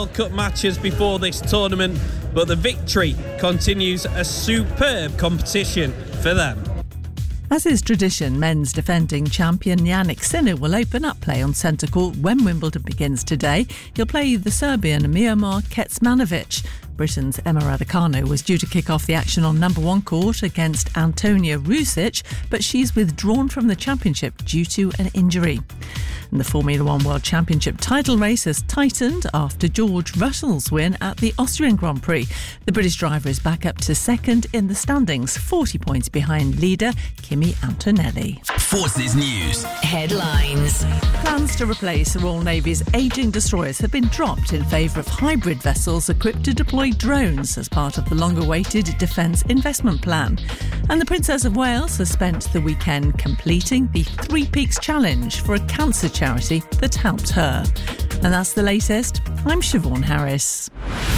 World Cup matches before this tournament, but the victory continues a superb competition for them. As is tradition, men's defending champion Jannik Sinner will open up play on centre court when Wimbledon begins today. He'll play the Serbian Miomir Kecmanovic. Britain's Emma Raducanu was due to kick off the action on number one court against Antonia Rusic, but she's withdrawn from the championship due to an injury. And the Formula One World Championship title race has tightened after George Russell's win at the Austrian Grand Prix. The British driver is back up to second in the standings, 40 points behind leader Kimi Antonelli. Forces News headlines. Plans to replace the Royal Navy's ageing destroyers have been dropped in favour of hybrid vessels equipped to deploy drones as part of the long-awaited Defence Investment Plan. And the Princess of Wales has spent the weekend completing the Three Peaks Challenge for a cancer charity that helped her. And that's the latest. I'm Siobhan Harris.